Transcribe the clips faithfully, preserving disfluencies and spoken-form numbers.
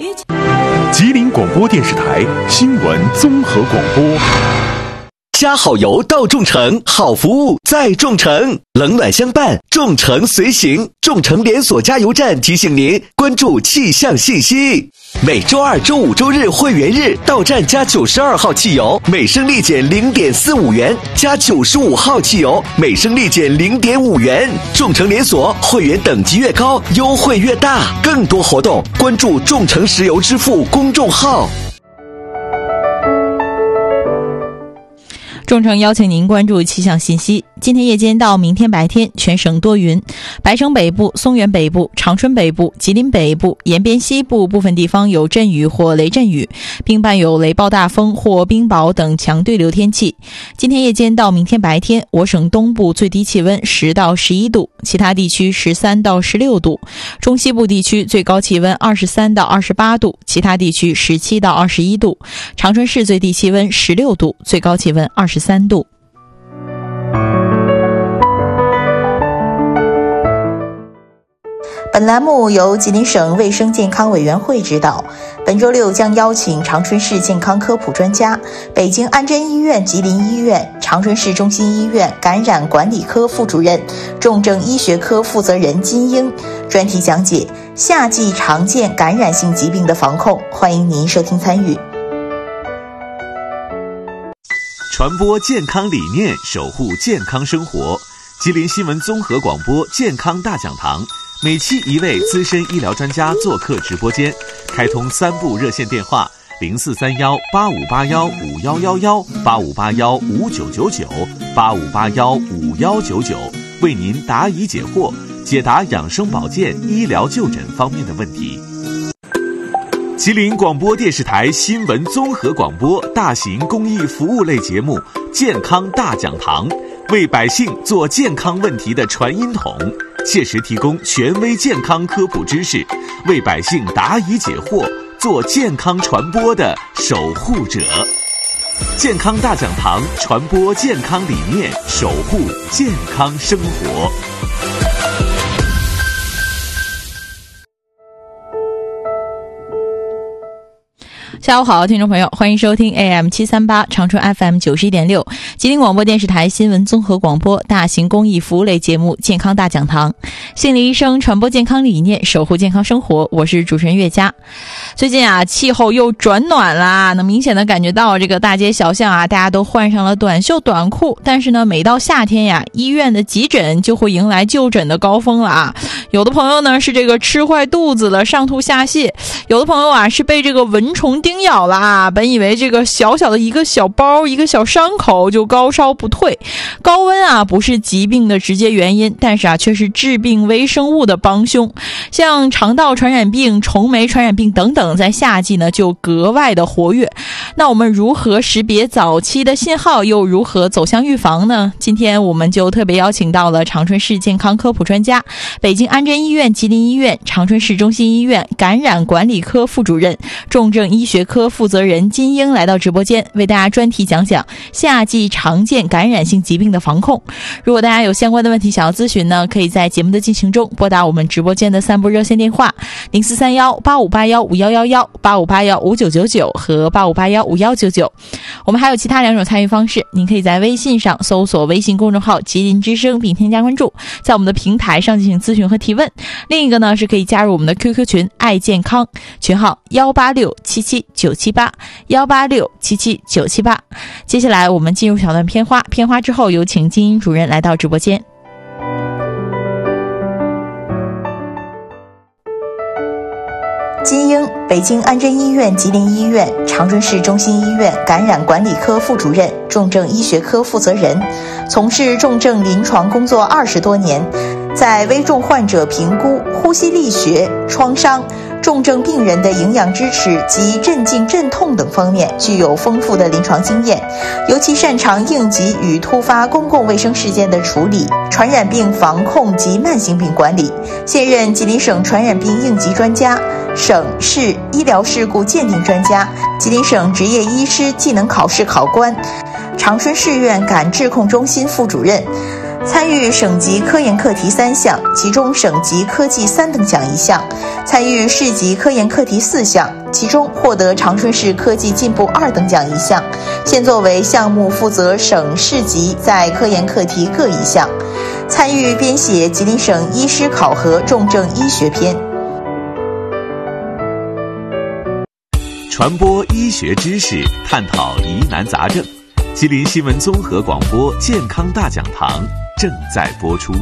吉林广播电视台新闻综合广播。 加好油到众诚，好服务在众诚，冷暖相伴，众诚随行。众诚连锁加油站提醒您关注气象信息。每周二、周五、周日会员日到站加九十二号汽油，每升力减零点四五元；加九十五号汽油，每升力减零点五元。众诚连锁会员等级越高，优惠越大。更多活动关注众诚石油支付公众号。 众诚邀请您关注气象信息。今天夜间到明天白天，全省多云，白城北部、松原北部、长春北部、吉林北部、延边西部部分地方有阵雨或雷阵雨，并伴有雷暴大风或冰雹等强对流天气。今天夜间到明天白天，我省东部最低气温十到十一度，其他地区十三到十六度，中西部地区最高气温二十三到二十八度，其他地区十七到二十一度，长春市最低气温十六度，最高气温二十三度。 本栏目由吉林省卫生健康委员会指导，本周六将邀请长春市健康科普专家、北京安贞医院吉林医院、长春市中心医院感染管理科副主任、重症医学科负责人金英专题讲解夏季常见感染性疾病的防控，欢迎您收听参与。 传播健康理念，守护健康生活。吉林新闻综合广播健康大讲堂，每期一位资深医疗专家做客直播间，开通三部热线电话：零四三幺八五八幺五幺幺幺、八五八幺五九九九、八五八幺五幺九九，为您答疑解惑，解答养生保健、医疗就诊方面的问题。吉林广播电视台新闻综合广播大型公益服务类节目《健康大讲堂》，为百姓做健康问题的传音筒，切实提供权威健康科普知识，为百姓答疑解惑，做健康传播的守护者。健康大讲堂，传播健康理念，守护健康生活。 下午好，听众朋友，欢迎收听 A M 七三八 长春 F M 九十一点六 吉林广播电视台新闻综合广播大型公益服务类节目《健康大讲堂》，心理医生传播健康理念，守护健康生活。我是主持人岳佳。最近啊，气候又转暖啦，能明显的感觉到这个大街小巷啊，大家都换上了短袖短裤。但是呢，每到夏天呀，医院的急诊就会迎来就诊的高峰了啊。有的朋友呢是这个吃坏肚子了，上吐下泻；有的朋友啊是被这个蚊虫叮咬了啊，本以为这个小小的一个小包一个小伤口就高烧不退。高温啊不是疾病的直接原因，但是啊却是致病微生物的帮凶。像肠道传染病、虫媒传染病等等，在夏季呢就格外的活跃。那我们如何识别早期的信号，又如何走向预防呢？今天我们就特别邀请到了长春市健康科普专家、北京安贞医院吉林医院、长春市中心医院感染管理科副主任、重症医学科负责人金英来到直播间，为大家专题讲讲夏季常见感染性疾病的防控。如果大家有相关的问题想要咨询呢，可以在节目的进行中拨打我们直播间的三部热线电话：零四三幺八五八幺五幺幺幺、八五八幺五九九九和八五八幺五幺九九。我们还有其他两种参与方式，您可以在微信上搜索微信公众号吉林之声并添加关注，在我们的平台上进行咨询和提问。另一个呢是可以加入我们的 Q Q 群爱健康，群号幺八六七七九七八幺八六七七九七八。接下来我们进入小段片花，片花之后有请金英主任来到直播间。 金英，北京安贞医院吉林医院、长春市中心医院感染管理科副主任、重症医学科负责人，从事重症临床工作二十多年，在危重患者评估、呼吸力学、创伤、重症病人的营养支持及镇静镇痛等方面具有丰富的临床经验，尤其擅长应急与突发公共卫生事件的处理、传染病防控及慢性病管理，现任吉林省传染病应急专家、省市医疗事故鉴定专家、吉林省执业医师技能考试考官、长春市院感治控中心副主任、 参与省级科研课题三项，其中省级科技三等奖一项；参与市级科研课题四项，其中获得长春市科技进步二等奖一项，现作为项目负责省市级在科研课题各一项。参与编写吉林省医师考核重症医学篇。 传播医学知识，探讨疑难杂症。吉林新闻综合广播健康大讲堂正在播出。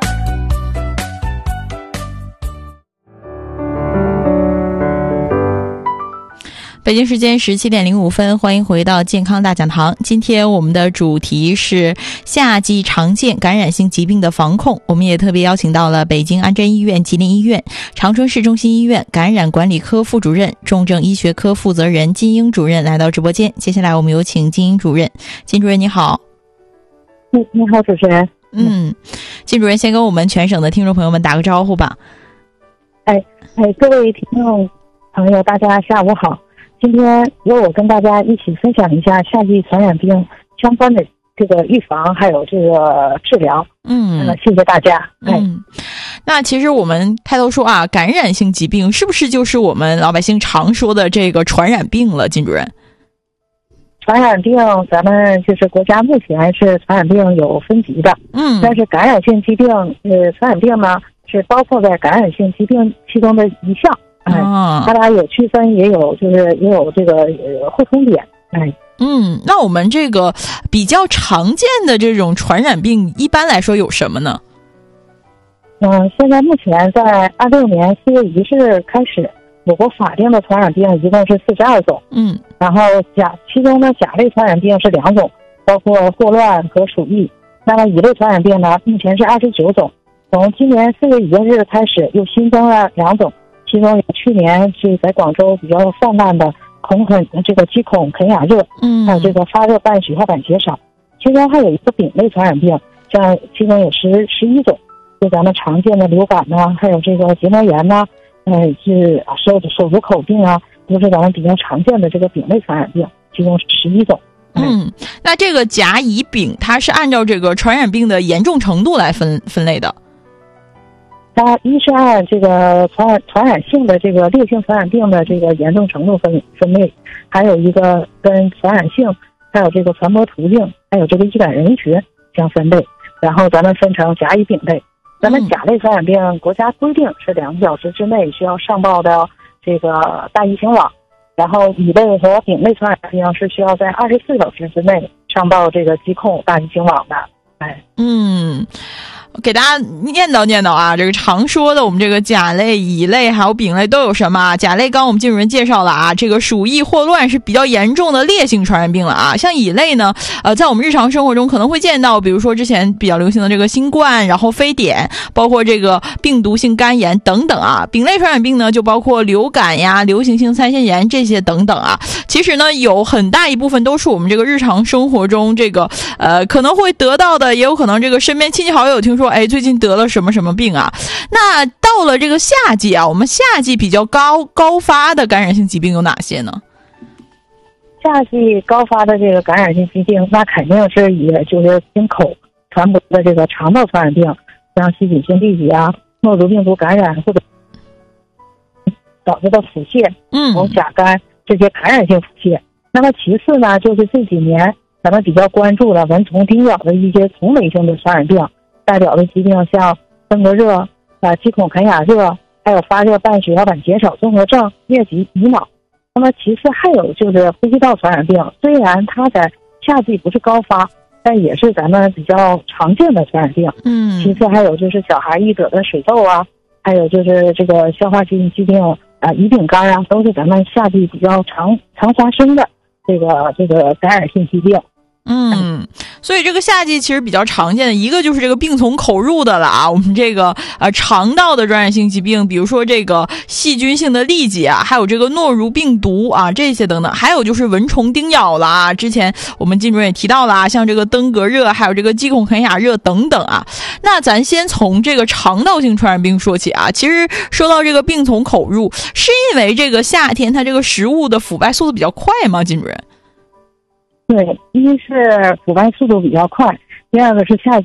北京时间十七点零五分，欢迎回到健康大讲堂。今天我们的主题是夏季常见感染性疾病的防控，我们也特别邀请到了北京安贞医院、吉林医院、长春市中心医院感染管理科副主任、重症医学科负责人金英主任来到直播间。接下来我们有请金英主任。金主任你好。 你你好，主持人。 嗯，金主任先跟我们全省的听众朋友们打个招呼吧。 哎哎，各位听众朋友，大家下午好。今天由我跟大家一起分享一下夏季传染病相关的这个预防还有这个治疗。嗯，呃、谢谢大家。 嗯，那其实我们开头说啊，感染性疾病是不是就是我们老百姓常说的这个传染病了，金主任？ 传染病咱们就是国家目前是传染病有分级的。嗯，但是感染性疾病呃传染病呢是包括在感染性疾病其中的一项。哎，它俩有区分，也有就是也有这个呃互通点。哎， 嗯，那我们这个比较常见的这种传染病，一般来说有什么呢？ 嗯，现在目前在二六年四月一日开始，我国法定的传染病一共是四十二种。嗯，然后甲其中呢甲类传染病是两种，包括霍乱和鼠疫。那么乙类传染病呢，目前是二十九种。从今年四月一日开始，又新增了两种。其中有去年是在广州比较泛滥的孔肯这个鸡孔肯雅热，嗯，还有这个发热伴血小板结少，其中还有一个丙类传染病，像其中有十十一种，就咱们常见的流感呐、啊，还有这个结膜炎呐、啊，呃是手手足口病啊，都是咱们比较常见的这个丙类传染病，其中是十一种。 嗯，那这个甲乙丙它是按照这个传染病的严重程度来分分类的。 它一是按这个传染传染性的这个烈性传染病的这个严重程度分分类，还有一个跟传染性，还有这个传播途径，还有这个易感人群相分类。然后咱们分成甲乙丙类。咱们甲类传染病，国家规定是两个小时之内需要上报到这个大疫情网，然后乙类和丙类传染病是需要在二十四小时之内上报这个疾控大疫情网的。哎， 嗯。给大家念叨念叨啊，这个常说的我们这个甲类、乙类还有丙类都有什么啊？甲类刚刚我们金主任介绍了啊，这个鼠疫、霍乱是比较严重的烈性传染病了啊。像乙类呢，呃，在我们日常生活中可能会见到，比如说之前比较流行的这个新冠，然后非典，包括这个病毒性肝炎等等啊。丙类传染病呢，就包括流感呀、流行性腮腺炎这些等等啊。其实呢，有很大一部分都是我们这个日常生活中这个呃可能会得到的，也有可能这个身边亲戚好友听说。哎，最近得了什么什么病啊？那到了这个夏季啊，我们夏季比较高高发的感染性疾病有哪些呢？ 夏季高发的这个感染性疾病，那肯定是以就是经口传播的这个肠道传染病，像细菌性痢疾啊、诺如病毒感染或者导致的腹泻、从甲肝这些感染性腹泻。那么其次呢，就是这几年咱们比较关注的蚊虫叮咬的一些同类性的传染病。代表的疾病像登革热、啊鸡孔肯雅热，还有发热伴血小板结少综合症、疟疾、乙脑。那么其次还有就是呼吸道传染病，虽然它在夏季不是高发，但也是咱们比较常见的传染病。嗯，其次还有就是小孩易得的水痘啊，还有就是这个消化性疾病啊、乙丙肝啊，都是咱们夏季比较常常发生的这个这个感染性疾病。 嗯，所以这个夏季其实比较常见的一个就是这个病从口入的了啊，我们这个呃肠道的传染性疾病，比如说这个细菌性的痢疾啊，还有这个诺如病毒啊，这些等等，还有就是蚊虫叮咬了啊，之前我们金主任也提到了啊，像这个登革热，还有这个鸡孔肯雅热等等啊。那咱先从这个肠道性传染病说起啊，其实说到这个病从口入，是因为这个夏天它这个食物的腐败速度比较快吗，金主任？ 对，一是腐败速度比较快，第二个是夏季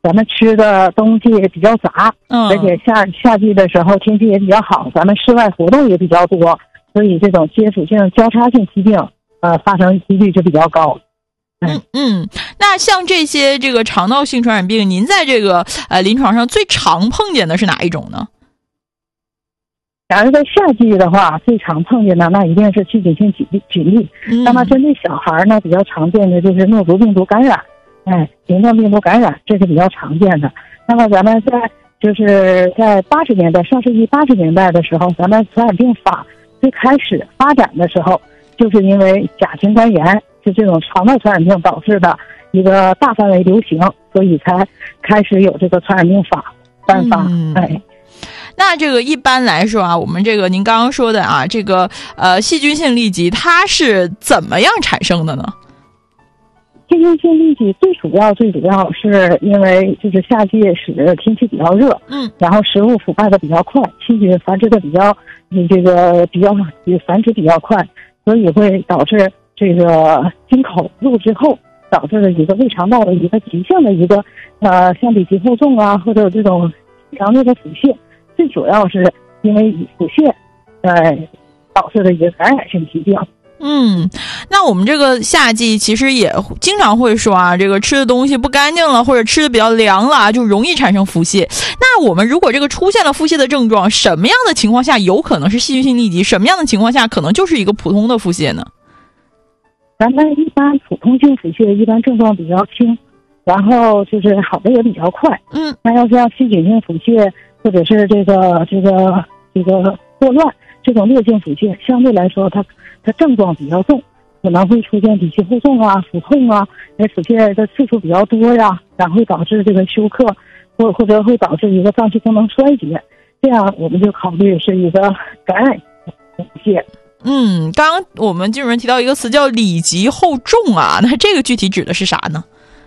咱们吃的东西也比较杂， 嗯， 而且夏夏季的时候天气也比较好，咱们室外活动也比较多，所以这种接触性交叉性疾病呃发生几率就比较高。 嗯嗯，那像这些这个肠道性传染病，您在这个呃临床上最常碰见的是哪一种呢？ 假如在夏季的话，最常碰见的那一定是细菌性菌菌粒。 嗯、 那么针对小孩呢，比较常见的就是诺如病毒感染，哎，淋冠病毒感染，这是比较常见的。那么咱们在就是在八十年代，上世纪八十年代的时候，咱们传染病法最开始发展的时候，就是因为甲型肝炎就这种肠道传染病导致的一个大范围流行，所以才开始有这个传染病法颁发。 嗯、 哎。 那这个一般来说啊，我们这个您刚刚说的啊，这个呃细菌性痢疾它是怎么样产生的呢？ 细菌性痢疾最主要最主要是因为就是夏季使天气比较热， 嗯， 然后食物腐败的比较快，细菌繁殖的比较这个比较繁殖比较快，所以会导致这个经口入之后导致的一个胃肠道的一个急性的一个呃像里脊后重啊，或者这种强烈的腹泻。最主要是因为以腹泻，呃，导致的一个感染性疾病。 嗯，那我们这个夏季其实也经常会说啊，这个吃的东西不干净了，或者吃的比较凉了，就容易产生腹泻。那我们如果这个出现了腹泻的症状，什么样的情况下有可能是细菌性痢疾？什么样的情况下可能就是一个普通的腹泻呢？ 咱们一般普通性腹泻一般症状比较轻，然后就是好的也比较快。 嗯， 那要是像细菌性腹泻，或者是这个这个这个霍乱这种烈性腹泻，相对来说它它症状比较重，可能会出现里脊后重啊、腹痛啊，而腹泻的次数比较多呀，然后会导致这个休克，或或者会导致一个脏器功能衰竭，这样我们就考虑是一个感染腹泻。 嗯，刚刚我们金主任提到一个词叫里脊后重啊，那这个具体指的是啥呢？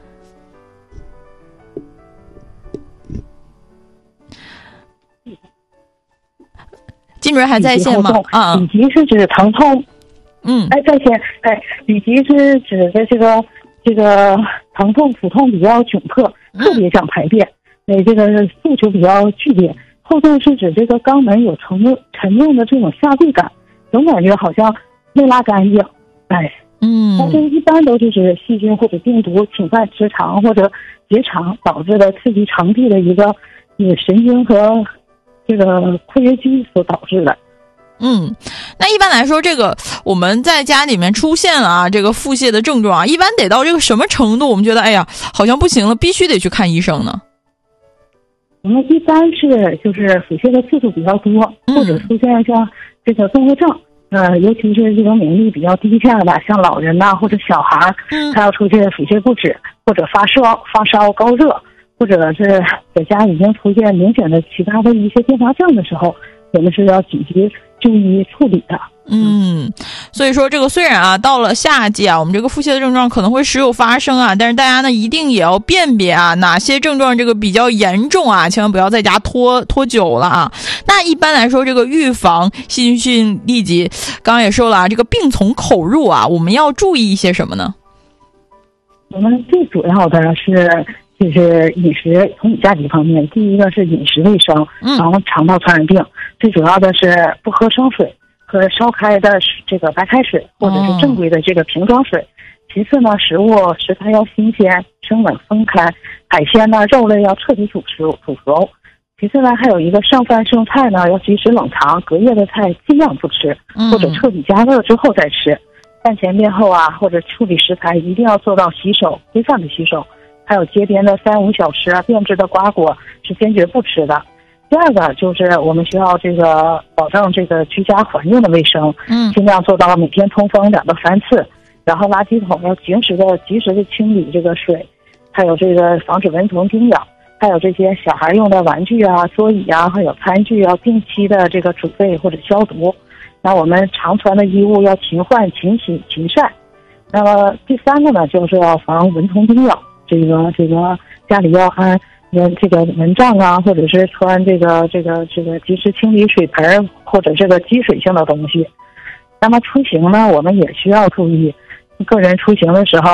金主任还在线吗？啊， 里脊是指疼痛， 嗯， 哎，在线，哎，里脊是指的这个这个疼痛、腹痛比较窘迫，特别想排便，哎、嗯，这个诉求比较剧烈。后重是指这个肛门有沉重沉重的这种下坠感，总感觉好像没拉干净，哎， 嗯， 但是一般都是指细菌或者病毒侵犯直肠或者结肠导致的刺激肠壁的一个以神经和这个括约肌所导致的。 嗯，那一般来说，这个我们在家里面出现了啊，这个腹泻的症状啊，一般得到这个什么程度，我们觉得哎呀，好像不行了，必须得去看医生呢？ 我们一般是就是腹泻的次数比较多， 嗯、 或者出现像这个综合症，呃，尤其是这种免疫力比较低下的，像老人呐、啊、或者小孩， 嗯， 他要出现腹泻不止，或者发烧、发烧、高热，或者是在家已经出现明显的其他的一些并发症的时候，我们是要紧急就医处理的。 嗯，所以说这个虽然啊，到了夏季啊，我们这个腹泻的症状可能会时有发生啊，但是大家呢一定也要辨别啊，哪些症状这个比较严重啊，千万不要在家拖拖久了啊。那一般来说，这个预防细菌性痢疾，刚刚也说了啊，这个病从口入啊，我们要注意一些什么呢？ 我们最主要的是就是饮食从以下几方面，第一个是饮食卫生，然后肠道传染病，最主要的是不喝生水，喝烧开的这个白开水或者是正规的这个瓶装水。其次呢，食物食材要新鲜，生冷分开，海鲜呢、肉类要彻底煮熟煮熟。其次呢，还有一个剩饭剩菜呢要及时冷藏，隔夜的菜尽量不吃，或者彻底加热之后再吃。饭前便后啊，或者处理食材一定要做到洗手，规范的洗手。还有街边的三无小吃啊、变质的瓜果是坚决不吃的。第二个就是我们需要这个保证这个居家环境的卫生， 嗯， 尽量做到每天通风两到三次，然后垃圾桶要及时的及时的清理这个水，还有这个防止蚊虫叮咬，还有这些小孩用的玩具啊、桌椅啊，还有餐具要定期的这个准备或者消毒。那我们常穿的衣物要勤换、勤洗、勤晒。那么第三个呢，就是要防蚊虫叮咬。这个这个家里要安这个蚊帐啊，或者是穿这个这个这个及时清理水盆或者这个积水性的东西。那么出行呢，我们也需要注意，个人出行的时候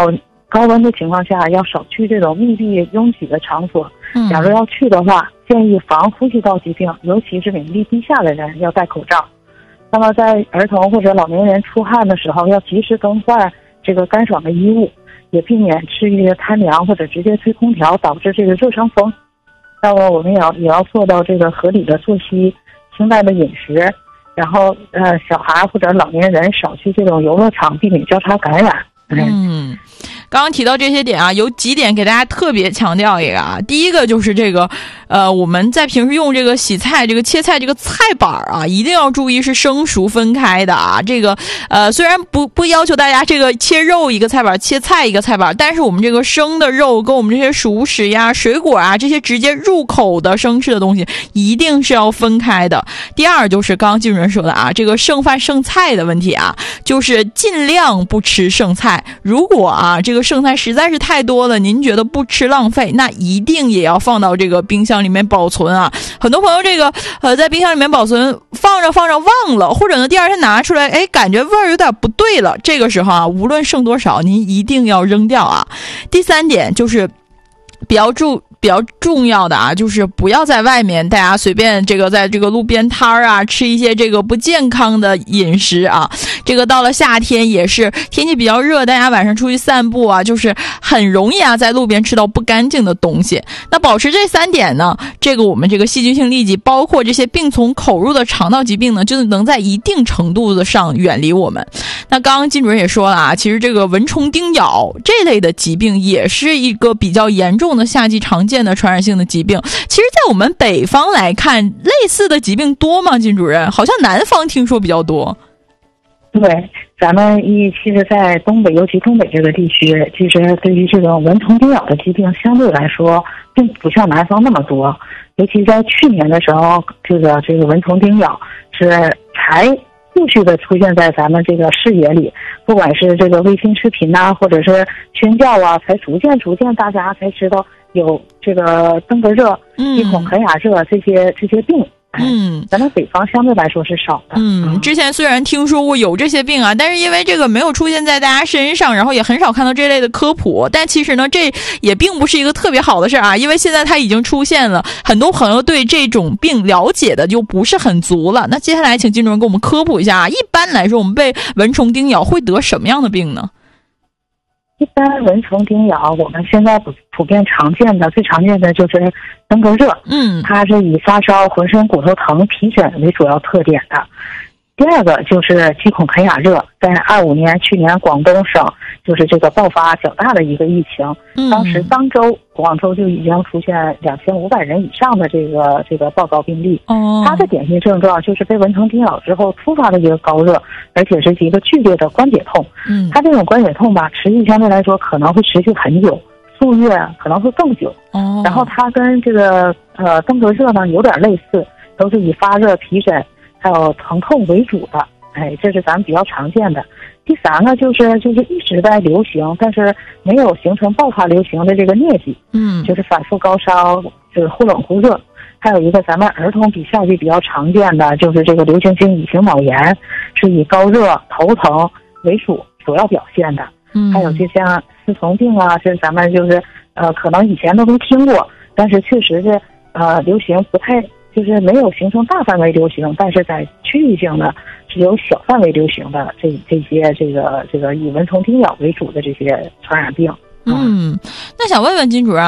高温的情况下要少去这种密闭拥挤的场所。 嗯， 假如要去的话，建议防呼吸道疾病，尤其是免疫力低下的人要戴口罩。那么在儿童或者老年人出汗的时候，要及时更换这个干爽的衣物，也避免吃一些贪凉或者直接吹空调导致这个热伤风。那么我们也要也要做到这个合理的作息、清淡的饮食，然后呃小孩或者老年人少去这种游乐场，避免交叉感染。 嗯，刚刚提到这些点啊，有几点给大家特别强调一个啊。第一个就是这个，呃，我们在平时用这个洗菜、这个切菜这个菜板啊，一定要注意是生熟分开的啊。这个呃，虽然不不要求大家这个切肉一个菜板，切菜一个菜板，但是我们这个生的肉跟我们这些熟食呀、水果啊这些直接入口的生吃的东西，一定是要分开的。第二就是刚刚金主任说的啊，这个剩饭剩菜的问题啊，就是尽量不吃剩菜。如果啊这个剩菜实在是太多了，您觉得不吃浪费，那一定也要放到这个冰箱里面保存啊。很多朋友这个呃在冰箱里面保存，放着放着忘了，或者呢第二天拿出来，哎，感觉味儿有点不对了，这个时候啊，无论剩多少，您一定要扔掉啊。第三点就是比较注比较重要的啊，就是不要在外面大家随便这个在这个路边摊儿啊吃一些这个不健康的饮食啊。这个到了夏天也是天气比较热，大家晚上出去散步啊，就是很容易啊在路边吃到不干净的东西。那保持这三点呢，这个我们这个细菌性痢疾包括这些病从口入的肠道疾病呢，就能在一定程度的上远离我们。那刚刚金主任也说了啊，其实这个蚊虫叮咬这类的疾病也是一个比较严重的夏季常见的传染性的疾病。其实在我们北方来看，类似的疾病多吗？金主任，好像南方听说比较多。 对，咱们一其实在东北，尤其东北这个地区，其实对于这种蚊虫叮咬的疾病相对来说并不像南方那么多。尤其在去年的时候，这个这个蚊虫叮咬是才陆续的出现在咱们这个视野里，不管是这个微信视频呐、啊，或者是宣教啊，才逐渐逐渐大家才知道有这个登革热、鼻孔肯雅热这些这些病。嗯，咱们北方相对来说是少的。 嗯，之前虽然听说过有这些病啊，但是因为这个没有出现在大家身上，然后也很少看到这类的科普。但其实呢，这也并不是一个特别好的事啊，因为现在它已经出现了，很多朋友对这种病了解的就不是很足了。那接下来请金主任给我们科普一下啊，一般来说我们被蚊虫叮咬会得什么样的病呢？ 一般蚊虫叮咬，我们现在普普遍常见的、最常见的就是登革热。嗯，它是以发烧、浑身骨头疼、皮疹为主要特点的。第二个就是鸡孔肯雅热，在二五年去年广东省就是这个爆发较大的一个疫情，嗯、当时当周广州就已经出现两千五百人以上的这个这个报告病例。哦，它的典型症状就是被蚊虫叮咬之后突发的一个高热，而且是一个剧烈的关节痛。嗯，它这种关节痛吧，持续相对来说可能会持续很久，数月可能会更久。哦，然后它跟这个呃登革热呢有点类似，都是以发热、皮疹还有疼痛为主的。哎，这是咱们比较常见的。第三个就是就是一直在流行，但是没有形成爆发流行的这个疟疾，嗯，就是反复高烧，就是忽冷忽热。还有一个咱们儿童比夏季比较常见的就是这个流行性乙型脑炎，是以高热、头疼为主主要表现的。嗯，还有就像丝虫病啊，这咱们就是呃可能以前都没听过，但是确实是呃流行不太。就是没有形成大范围流行，但是在区域性的是有小范围流行的这这些这个这个以蚊虫叮咬为主的这些传染病。 嗯，那想问问金主任